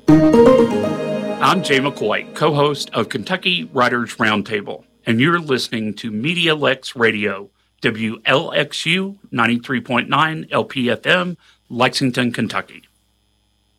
I'm Jay McCoy, co-host of Kentucky Writers Roundtable, and you're listening to Media Lex Radio, WLXU 93.9 LPFM, Lexington, Kentucky.